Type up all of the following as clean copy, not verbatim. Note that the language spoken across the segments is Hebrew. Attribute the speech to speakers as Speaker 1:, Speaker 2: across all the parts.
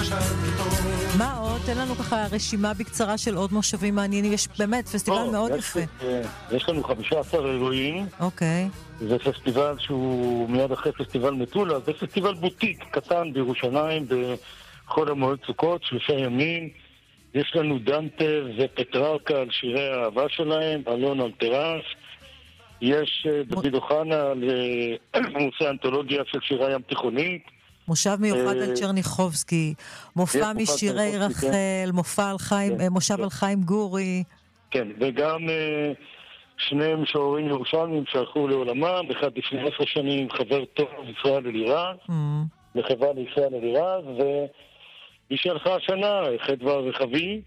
Speaker 1: מה עוד? תן לנו ככה רשימה בקצרה של עוד מושבים מעניינים. יש באמת פסטיבל מאוד יפה.
Speaker 2: יש לנו 15 אירועים.
Speaker 1: אוקיי.
Speaker 2: זה פסטיבל שהוא מיד אחרי פסטיבל מטולה. זה פסטיבל בוטיק קטן בירושלים בחול המועד סוכות, 3 ימים. יש לנו דנטה ופטררקה על שירי האהבה שלהם, אלון על טרס. יש דוד אוחנה על מושא אנתולוגיה של שירי ים תיכונית.
Speaker 1: מושב מיוחד על צ'רניחובסקי, מופע משירי רחל, מושב על חיים גורי.
Speaker 2: כן, וגם שני משוררים ירושלמים שהלכו לעולמם, אחד לפני 10 שנים, חבר טוב ישראל אלירז, מחווה לישראל אלירז, והיא שהלכה השנה, חדווה וחבי.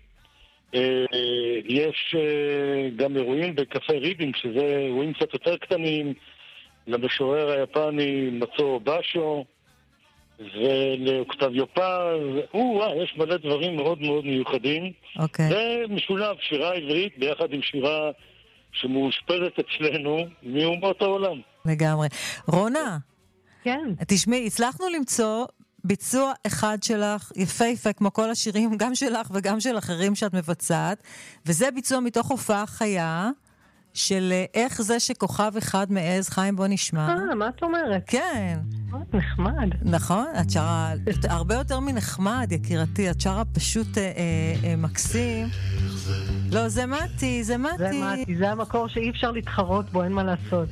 Speaker 2: יש גם אירועים בקפה רידינג, שזה אירועים קצת יותר קטנים, למשורר היפני מצו בשו, ולאוקטביו פז, יש מלא דברים מאוד מאוד מיוחדים. זה משולב שירה עברית ביחד עם שירה שמאושפזת אצלנו מאומות העולם.
Speaker 1: לגמרי. רונה,
Speaker 3: כן.
Speaker 1: תשמעי, הצלחנו למצוא ביצוע אחד שלך, יפה כמו כל השירים, גם שלך וגם של אחרים שאת מבצעת, וזה ביצוע מתוך הופעה חיה, של איך זה שכוכב אחד מעז. חיים, בוא נשמע.
Speaker 3: מה את אומרת?
Speaker 1: כן.
Speaker 3: נחמד.
Speaker 1: נכון? את שרה הרבה יותר מנחמד, יקירתי. את שרה פשוט מקסים. לא, זה מתי.
Speaker 3: זה מתי, זה המקור שאי אפשר להתחרות בו, אין מה לעשות.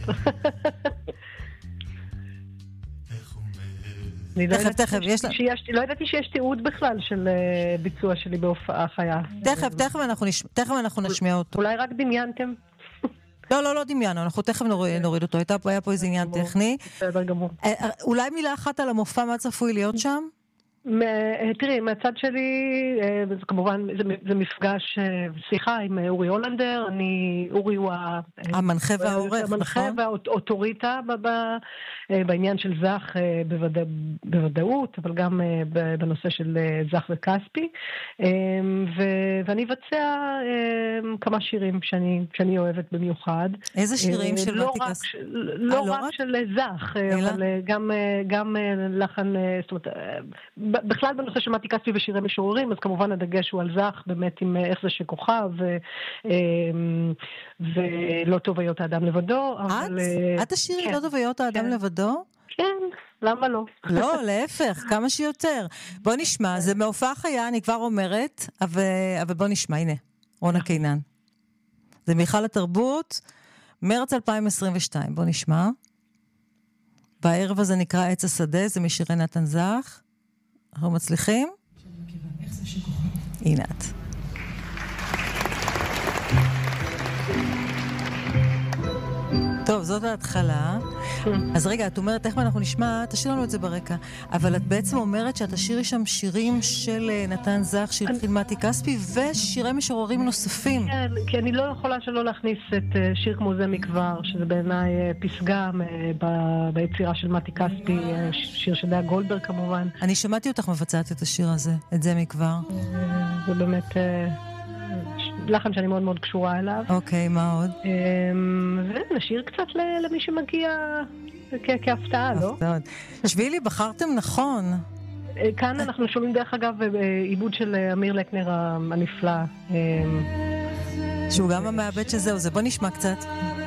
Speaker 1: תכף,
Speaker 3: לא ידעתי שיש תיעוד בכלל של ביצוע שלי בהופעה חיה.
Speaker 1: תכף אנחנו נשמיע אותו.
Speaker 3: אולי רק דמיינתם?
Speaker 1: לא דמיינו, אנחנו תכף נוריד אותו. היה פה איזה עניין טכני.
Speaker 3: בסדר גמור.
Speaker 1: אולי מילה אחת על המופע, מה צפוי להיות שם?
Speaker 3: תראי, מהצד שלי, כמובן, זה מפגש, שיחה עם אורי הולנדר. אורי הוא
Speaker 1: המנחה והעורך,
Speaker 3: המנחה והאוטוריטה בעניין של זך בוודאות, אבל גם בנושא של זך וכספי. ואני אבצע כמה שירים שאני אוהבת במיוחד.
Speaker 1: איזה שירים של מתיקס?
Speaker 3: לא רק של זך, אבל גם לחן, זאת אומרת, בכלל בנושא של מתי כספי ושירי משוררים, אז כמובן הדגש הוא על זך, באמת עם איך זה שכוכב, ולא טוב היות האדם לבדו.
Speaker 1: את השירי לא טוב היות האדם לבדו?
Speaker 3: כן, למה לא?
Speaker 1: לא, להפך, כמה שיותר. בוא נשמע, זה מהופעה חיה, אני כבר אומרת, אבל בוא נשמע, הנה, רונה קינן. זה מיכל התרבות, מרץ 2022, בוא נשמע. בערב הזה נקרא עץ השדה, זה משירי נתן זך. אנחנו מצליחים? הנה את. טוב, זאת ההתחלה. אז רגע, את אומרת, איך אנחנו נשמע, תשאיר לנו את זה ברקע. אבל את בעצם אומרת שאת תשאירי שם שירים של נתן זך, של מתי כספי, ושירי משוררים נוספים.
Speaker 3: כן, כי אני לא יכולה שלא להכניס את שיר כמו זה מכבר, שזה בעיניי פסגה ביצירה של מתי כספי, שיר של דעה גולדברג כמובן.
Speaker 1: אני שמעתי אותך מבצעת את השיר הזה, את זה מכבר.
Speaker 3: זה באמת לחן שאני מאוד מאוד קשורה אליו.
Speaker 1: אוקיי, מה עוד?
Speaker 3: ונשאיר קצת למי שמגיע כהפתעה, לא?
Speaker 1: שבילי, בחרתם נכון.
Speaker 3: כאן אנחנו שומעים דרך אגב עיבוד של אמיר לקנר הנפלא.
Speaker 1: שהוא גם המעבד שזהו, זה בוא נשמע קצת.